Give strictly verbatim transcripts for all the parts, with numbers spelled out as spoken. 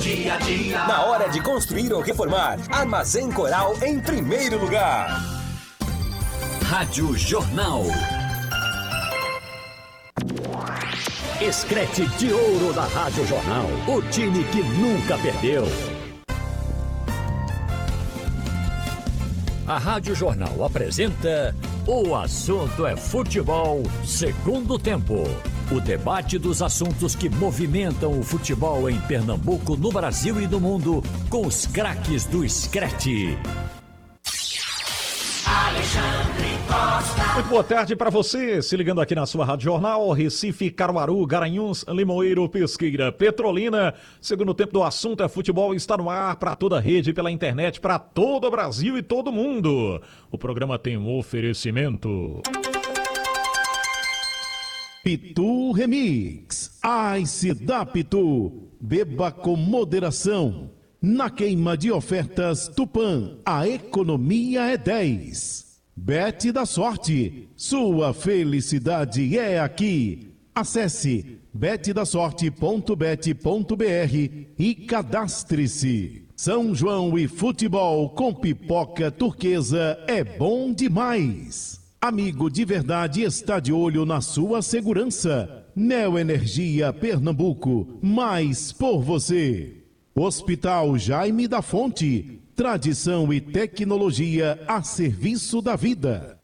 dia a dia. Na hora de construir ou reformar, Armazém Coral em primeiro lugar. Rádio Jornal. Escrete de ouro da Rádio Jornal. O time que nunca perdeu. A Rádio Jornal apresenta O Assunto é Futebol, segundo tempo. O debate dos assuntos que movimentam o futebol em Pernambuco, no Brasil e no mundo, com os craques do Screte. Alexandre Costa. Muito boa tarde para você, se ligando aqui na sua Rádio Jornal, Recife, Caruaru, Garanhuns, Limoeiro, Pesqueira, Petrolina. Segundo tempo do Assunto é Futebol está no ar para toda a rede, pela internet, para todo o Brasil e todo mundo. O programa tem um oferecimento... Pitu Remix. Ice da Pitu. Beba com moderação. Na queima de ofertas Tupã, a economia é dez. Bet da Sorte. Sua felicidade é aqui. Acesse bet da sorte ponto bet ponto br e cadastre-se. São João e futebol com pipoca turquesa é bom demais. Amigo de verdade está de olho na sua segurança. Neoenergia Pernambuco, mais por você. Hospital Jaime da Fonte, tradição e tecnologia a serviço da vida.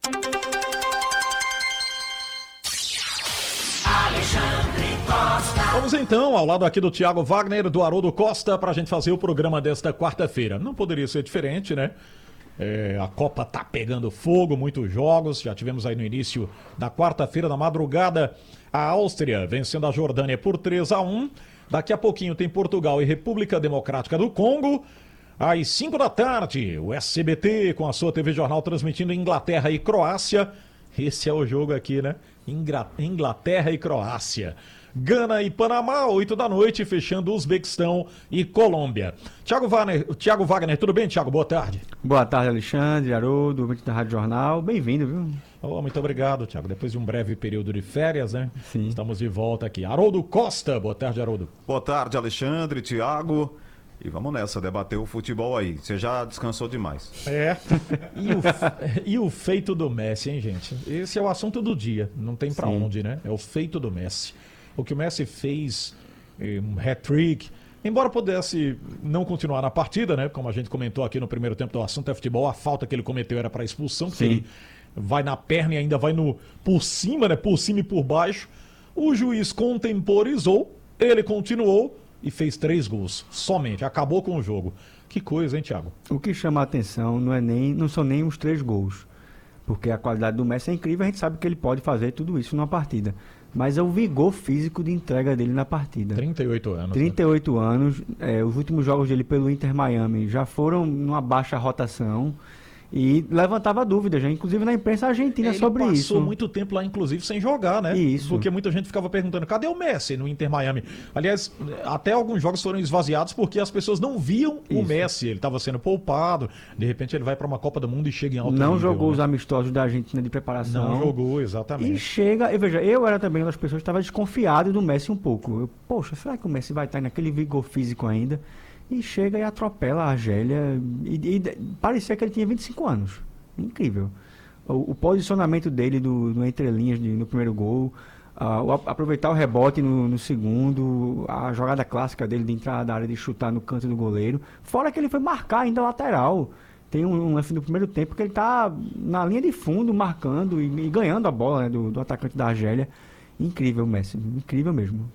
Alexandre Costa. Vamos então, ao lado aqui do Thiago Wagner, do Haroldo Costa, para a gente fazer o programa desta quarta-feira. Não poderia ser diferente, né? É, a Copa tá pegando fogo, muitos jogos. Já tivemos aí no início da quarta-feira, na madrugada, a Áustria vencendo a Jordânia por três a um. Daqui a pouquinho tem Portugal e República Democrática do Congo. Às cinco da tarde, o S B T com a sua T V Jornal transmitindo Inglaterra e Croácia. Esse é o jogo aqui, né? Ingra... Inglaterra e Croácia. Gana e Panamá, oito da noite, fechando Uzbequistão e Colômbia. Thiago Wagner, Thiago Wagner, tudo bem, Thiago? Boa tarde. Boa tarde, Alexandre, Haroldo, ouvinte da Rádio Jornal. Bem-vindo, viu? Oh, muito obrigado, Thiago. Depois de um breve período de férias, né? Sim. Estamos de volta aqui. Haroldo Costa, boa tarde, Haroldo. Boa tarde, Alexandre, Thiago. E vamos nessa, debater o futebol aí. Você já descansou demais. É. E o, e o feito do Messi, hein, gente? Esse é o assunto do dia. Não tem pra Sim. onde, né? É o feito do Messi. O que o Messi fez, um hat-trick, embora pudesse não continuar na partida, né? Como a gente comentou aqui no primeiro tempo do Assunto é Futebol, a falta que ele cometeu era para expulsão, porque ele vai na perna e ainda vai no, por cima, né? Por cima e por baixo. O juiz contemporizou, ele continuou e fez três gols, somente, acabou com o jogo. Que coisa, hein, Thiago? O que chama a atenção não, é nem, não são nem os três gols, porque a qualidade do Messi é incrível, a gente sabe que ele pode fazer tudo isso numa partida. Mas é o vigor físico de entrega dele na partida. trinta e oito anos. trinta e oito né? anos. É, os últimos jogos dele pelo Inter Miami já foram numa baixa rotação. E levantava dúvidas, já, inclusive na imprensa argentina, ele sobre isso. Ele passou muito tempo lá, inclusive, sem jogar, né? Isso. Porque muita gente ficava perguntando, cadê o Messi no Inter Miami? Aliás, até alguns jogos foram esvaziados porque as pessoas não viam isso. O Messi. Ele estava sendo poupado, de repente ele vai para uma Copa do Mundo e chega em alto Não nível, jogou né? os amistosos da Argentina de preparação. Não jogou, exatamente. E chega, e veja, eu era também uma das pessoas que estava desconfiado do Messi um pouco. Eu, poxa, será que o Messi vai estar naquele vigor físico ainda? E chega e atropela a Argélia. E, e, e parecia que ele tinha vinte e cinco anos. Incrível. O, o posicionamento dele do, no entrelinhas de, no primeiro gol, uh, o, aproveitar o rebote no, no segundo, a jogada clássica dele de entrar da área, de chutar no canto do goleiro. Fora que ele foi marcar ainda lateral. Tem um, um lance no primeiro tempo que ele está na linha de fundo marcando e, e ganhando a bola, né, do, do atacante da Argélia. Incrível, Messi. Incrível mesmo.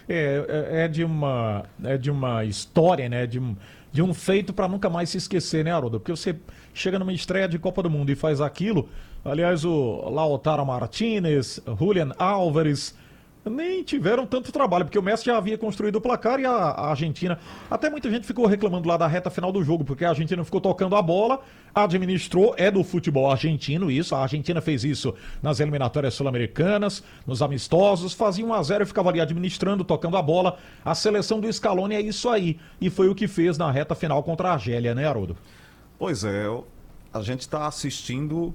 É, é, é, de, uma, é de uma história, né? De um, de um feito para nunca mais se esquecer, né, Haroldo? Porque você chega numa estreia de Copa do Mundo e faz aquilo. Aliás, o Lautaro Martinez, Julian Álvares, nem tiveram tanto trabalho, porque o Messi já havia construído o placar e a, a Argentina... Até muita gente ficou reclamando lá da reta final do jogo, porque a Argentina ficou tocando a bola, administrou, é do futebol argentino isso, a Argentina fez isso nas eliminatórias sul-americanas, nos amistosos, fazia um a zero e ficava ali administrando, tocando a bola. A seleção do Scaloni é isso aí, e foi o que fez na reta final contra a Argélia, né, Haroldo? Pois é, a gente está assistindo